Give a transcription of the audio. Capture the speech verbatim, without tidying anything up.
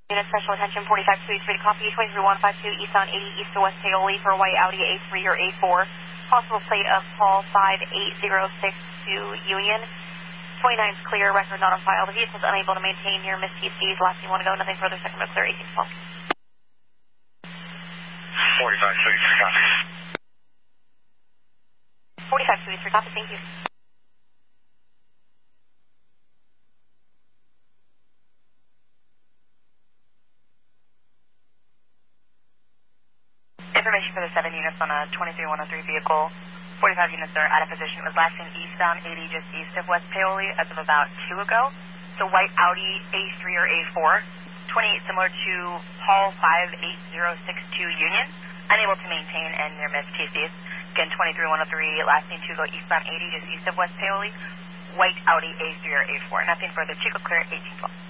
Unit special attention, forty-five two three to copy, twenty-three one five two eastbound eighty east to west Paoli for a white Audi A three or A four. Possible plate of Paul five eight zero six two Union. twenty-nine is clear, record not on file. The vehicle is unable to maintain near Miss T C's. Last you want to go, nothing further, second row clear, eighteen twelve. forty-five two three copy. forty-five two three copy, thank you. Information for the seven units on a twenty-three one oh three vehicle. forty-five units are out of position. It was last seen eastbound eighty just east of West Paoli as of about two ago. It's a white Audi A three or A four. twenty-eight similar to Paul five eight zero six two Union. Unable to maintain and near Miss T C's. Again, twenty-three one oh three, last seen to go eastbound eighty just east of West Paoli. White Audi A three or A four. Nothing further. Chico clear, eighteen twelve.